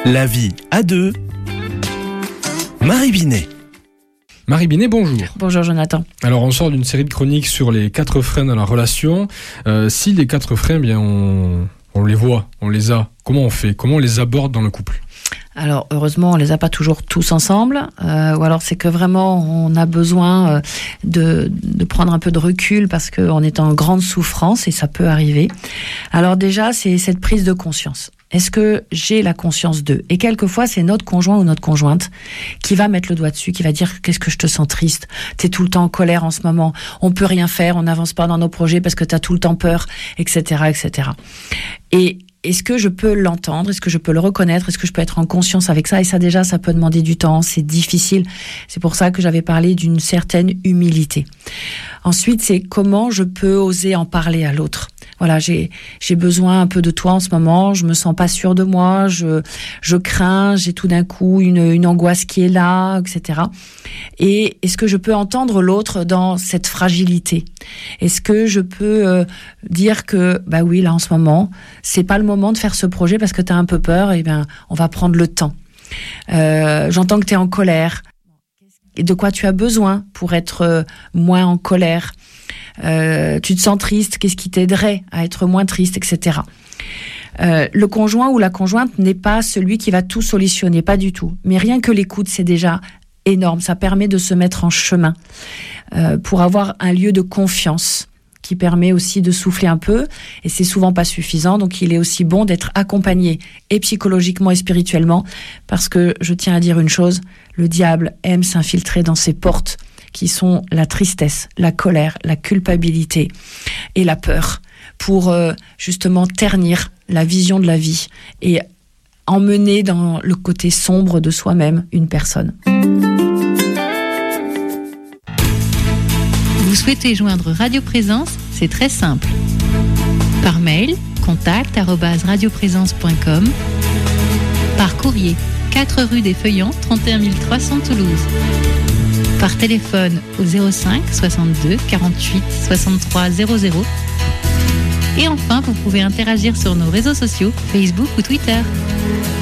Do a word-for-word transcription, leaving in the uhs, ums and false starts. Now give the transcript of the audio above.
La vie à deux. Marie Binet. Marie Binet, bonjour. Bonjour Jonathan. Alors on sort d'une série de chroniques sur les quatre freins dans la relation. Euh, si les quatre freins, eh bien on, on les voit, on les a. Comment on fait ? Comment on les aborde dans le couple ? Alors heureusement on les a pas toujours tous ensemble, euh, ou alors c'est que vraiment on a besoin euh, de, de prendre un peu de recul parce qu'on est en grande souffrance et ça peut arriver. Alors déjà c'est cette prise de conscience. Est-ce que j'ai la conscience d'eux ? Et quelquefois c'est notre conjoint ou notre conjointe qui va mettre le doigt dessus, qui va dire qu'est-ce que je te sens triste, t'es tout le temps en colère en ce moment, on peut rien faire, on n'avance pas dans nos projets parce que t'as tout le temps peur, et cetera, et cetera. Et est-ce que je peux l'entendre ? Est-ce que je peux le reconnaître ? Est-ce que je peux être en conscience avec ça ? Et ça, déjà, ça peut demander du temps. C'est difficile. C'est pour ça que j'avais parlé d'une certaine humilité. Ensuite, c'est comment je peux oser en parler à l'autre. Voilà, j'ai j'ai besoin un peu de toi en ce moment. Je me sens pas sûre de moi. Je je crains. J'ai tout d'un coup une une angoisse qui est là, et cetera. Et est-ce que je peux entendre l'autre dans cette fragilité ? Est-ce que je peux euh, dire que bah oui, là en ce moment, c'est pas le moment de faire ce projet parce que tu as un peu peur, et bien on va prendre le temps. Euh, j'entends que tu es en colère. Et de quoi tu as besoin pour être euh, moins en colère ? Euh, tu te sens triste, qu'est-ce qui t'aiderait à être moins triste, et cetera. Euh, le conjoint ou la conjointe n'est pas celui qui va tout solutionner, pas du tout. Mais rien que l'écoute, c'est déjà énorme. Ça permet de se mettre en chemin euh, pour avoir un lieu de confiance qui permet aussi de souffler un peu, et c'est souvent pas suffisant, donc il est aussi bon d'être accompagné, et psychologiquement et spirituellement, parce que je tiens à dire une chose, le diable aime s'infiltrer dans ces portes qui sont la tristesse, la colère, la culpabilité et la peur, pour euh, justement ternir la vision de la vie et emmener dans le côté sombre de soi-même une personne. Vous souhaitez joindre Radio Présence ? C'est très simple. Par mail, contact arobase radioprésence point com. Par courrier, quatre rue des Feuillants, trente et un mille trois cents Toulouse. Par téléphone au zéro cinq soixante-deux quarante-huit soixante-trois zéro zéro. Et enfin, vous pouvez interagir sur nos réseaux sociaux, Facebook ou Twitter.